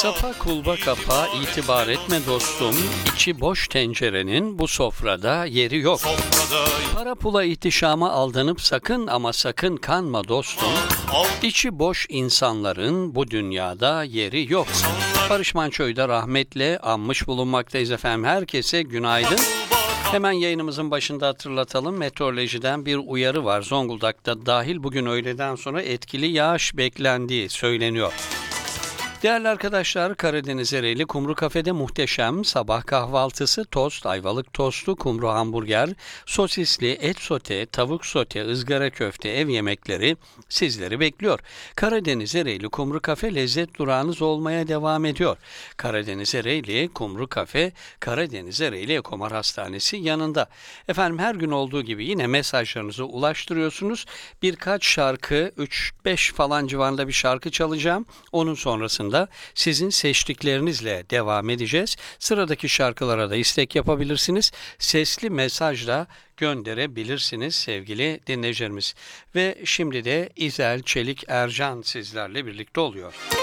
Sapa kulba kapa itibar etme dostum, içi boş tencerenin bu sofrada yeri yok. Para pula ihtişama aldanıp sakın ama sakın kanma dostum, içi boş insanların bu dünyada yeri yok. Barış Manço'yu da rahmetle anmış bulunmaktayız efendim. Herkese günaydın. Hemen yayınımızın başında hatırlatalım. Meteorolojiden bir uyarı var. Zonguldak'ta dahil bugün öğleden sonra etkili yağış beklendiği söyleniyor. Değerli arkadaşlar, Karadeniz Ereğli Kumru Kafe'de muhteşem sabah kahvaltısı, tost, ayvalık tostu, kumru hamburger, sosisli, et sote, tavuk sote, ızgara köfte, ev yemekleri sizleri bekliyor. Karadeniz Ereğli Kumru Kafe lezzet durağınız olmaya devam ediyor. Karadeniz Ereğli Kumru Kafe, Karadeniz Ereğli Ekomar Hastanesi yanında. Efendim her gün olduğu gibi yine mesajlarınızı ulaştırıyorsunuz. Birkaç şarkı, 3-5 falan civarında bir şarkı çalacağım. Onun sonrasında sizin seçtiklerinizle devam edeceğiz. Sıradaki şarkılara da istek yapabilirsiniz. Sesli mesajla gönderebilirsiniz sevgili dinleyicilerimiz. Ve şimdi de İzel Çelik Ercan sizlerle birlikte oluyor.